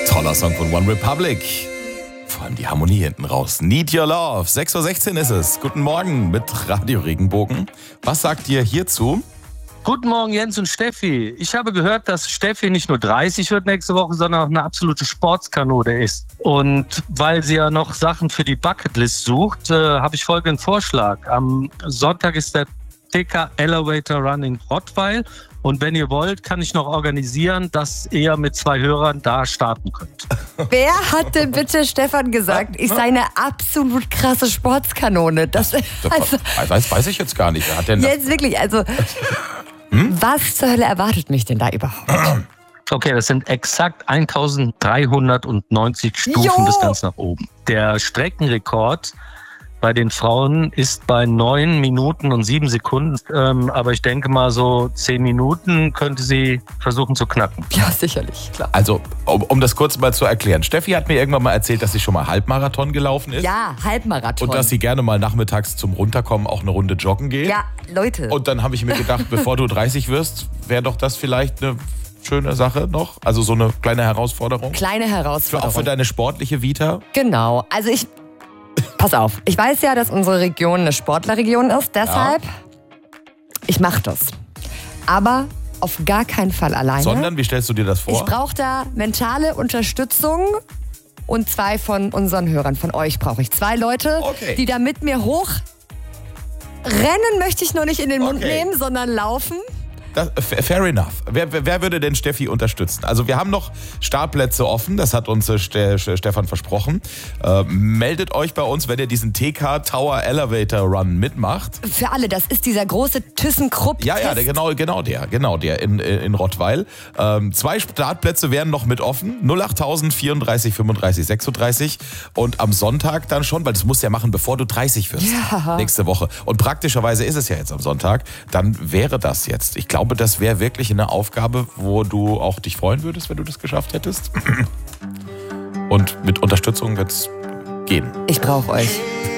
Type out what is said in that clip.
Toller Song von One Republic. Vor allem die Harmonie hinten raus. Need Your Love. 6.16 Uhr ist es. Guten Morgen mit Radio Regenbogen. Was sagt ihr hierzu? Guten Morgen, Jens und Steffi. Ich habe gehört, dass Steffi nicht nur 30 wird nächste Woche, sondern auch eine absolute Sportskanone ist. Und weil sie ja noch Sachen für die Bucketlist sucht, habe ich folgenden Vorschlag. Am Sonntag ist der TK Elevator Run in Rottweil. Und wenn ihr wollt, kann ich noch organisieren, dass ihr mit 2 Hörern da starten könnt. Wer hat denn bitte Stefan gesagt, ich sei eine absolut krasse Sportskanone? Das weiß ich jetzt gar nicht. Wer hat denn das? Jetzt wirklich, also was zur Hölle erwartet mich denn da überhaupt? Okay, das sind exakt 1390 Stufen bis ganz nach oben. Der Streckenrekord bei den Frauen ist bei 9 Minuten und 7 Sekunden. Aber ich denke mal, so 10 Minuten könnte sie versuchen zu knacken. Ja, sicherlich, klar. Also, um das kurz mal zu erklären. Steffi hat mir irgendwann mal erzählt, dass sie schon mal Halbmarathon gelaufen ist. Ja, Halbmarathon. Und dass sie gerne mal nachmittags zum Runterkommen auch eine Runde joggen geht. Ja, Leute. Und dann habe ich mir gedacht, bevor du 30 wirst, wäre doch das vielleicht eine schöne Sache noch. Also so eine kleine Herausforderung. Kleine Herausforderung. Auch für deine sportliche Vita. Genau. Also pass auf, ich weiß ja, dass unsere Region eine Sportlerregion ist, deshalb, ich mache das. Aber auf gar keinen Fall alleine. Sondern, wie stellst du dir das vor? Ich brauche da mentale Unterstützung und 2 von unseren Hörern, von euch brauche ich 2 Leute, die da mit mir hoch rennen möchte ich noch nicht in den Mund nehmen, sondern laufen. Fair enough. Wer würde denn Steffi unterstützen? Also wir haben noch Startplätze offen, das hat uns Stefan versprochen. Meldet euch bei uns, wenn ihr diesen TK Tower Elevator Run mitmacht. Für alle, das ist dieser große ThyssenKrupp. Ja, genau der in Rottweil. 2 Startplätze wären noch mit offen. 08000 34 35 36. Und am Sonntag dann schon, weil das musst du ja machen, bevor du 30 wirst. Ja. Nächste Woche. Und praktischerweise ist es ja jetzt am Sonntag. Dann wäre das jetzt. Ich glaube, das wäre wirklich eine Aufgabe, wo du auch dich freuen würdest, wenn du das geschafft hättest. Und mit Unterstützung wird es gehen. Ich brauche euch.